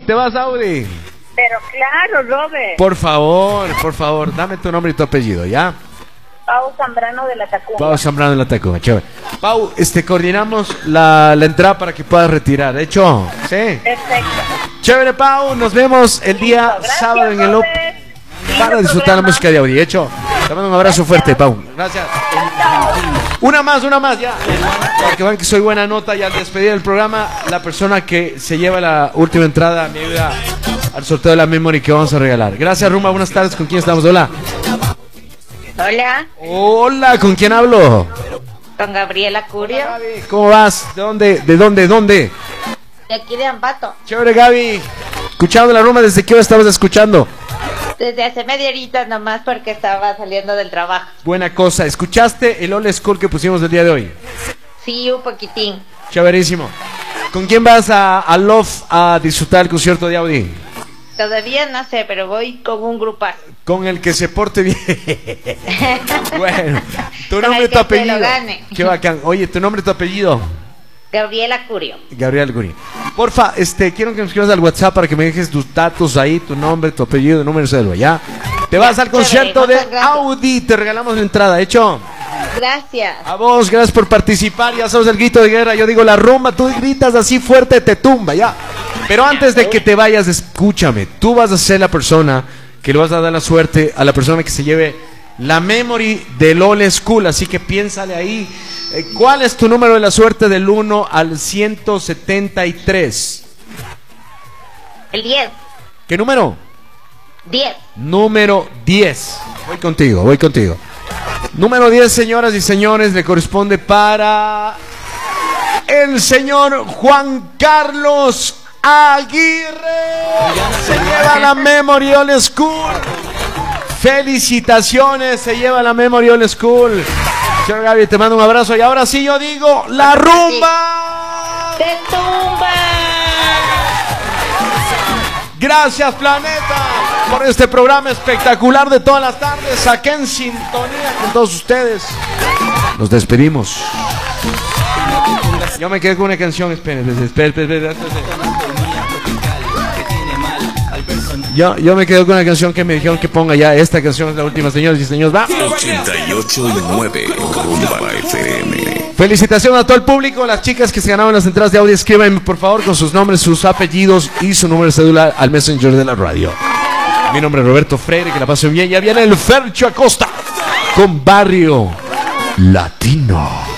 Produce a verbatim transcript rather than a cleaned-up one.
¿te vas, Audi? Pero claro, Robert. Por favor, por favor, dame tu nombre y tu apellido, ¿ya? Pau Zambrano de la Tacunga. Pau Zambrano de la Tacunga, chévere. Pau, este, coordinamos la, la entrada para que puedas retirar, ¿de hecho? Sí. Perfecto. Chévere, Pau, nos vemos el día Gracias, sábado en el Op Robert. para disfrutar la música de Audi. De hecho, te mando un abrazo fuerte, Pau. Gracias. Una más, una más, ya. Para que vean que soy buena nota y al despedir el programa, la persona que se lleva la última entrada me ayuda al sorteo de la memory que vamos a regalar. Gracias, Rumba. Buenas tardes. ¿Con quién estamos? Hola. Hola. Hola, ¿con quién hablo? Con Gabriela Curio. Hola, Gaby. ¿Cómo vas? ¿De dónde? ¿De dónde? ¿Dónde? De aquí de Ambato. Chévere, Gaby. Escuchando la Rumba, ¿desde qué hora estabas escuchando? Desde hace media horita nomás porque estaba saliendo del trabajo. Buena cosa. ¿Escuchaste el old school que pusimos el día de hoy? Sí, un poquitín. Chéverísimo. ¿Con quién vas a, a Love a disfrutar el concierto de Audi? Todavía no sé, pero voy con un grupazo. Con el que se porte bien. Bueno, tu Con nombre el y tu que apellido. se lo gane. Qué bacán. Oye, tu nombre y tu apellido. Gabriela Curio. Gabriel Guri. Porfa, este, quiero que me escribas al WhatsApp para que me dejes tus datos ahí, tu nombre, tu apellido, número de cédula, ¿ya? Te vas al concierto de Audi, te regalamos la entrada, ¿hecho? Gracias. A vos, gracias por participar, ya sabes el grito de guerra, yo digo la rumba, tú gritas así fuerte, te tumba, ya. Pero antes de que te vayas, escúchame, tú vas a ser la persona que le vas a dar la suerte a la persona que se lleve la memory del old school, así que piénsale ahí. ¿Cuál es tu número de la suerte del uno al ciento setenta y tres? El diez. ¿Qué número? diez. Número diez. Voy contigo, voy contigo. Número diez, señoras y señores, le corresponde para el señor Juan Carlos Aguirre. Se lleva la memory old school. Felicitaciones, se lleva la memory old school. Señor Gaby, te mando un abrazo y ahora sí yo digo la rumba. ¡Te tumba! Gracias, planeta, por este programa espectacular de todas las tardes. Aquí en sintonía con todos ustedes. Nos despedimos. Yo me quedé con una canción. Esperen, esperen, esperen, esperen, esperen. Yo, yo me quedo con una canción que me dijeron que ponga ya. Esta canción es la última, señores y señores. Va. ochenta y ocho y nueve Rumba F M. Felicitaciones a todo el público, las chicas que se ganaron las entradas de Audi. Escríbanme por favor con sus nombres, sus apellidos y su número de cédula al Messenger de la radio. Mi nombre es Roberto Freire, que la pasen bien. Ya viene el Fercho Acosta con Barrio Latino.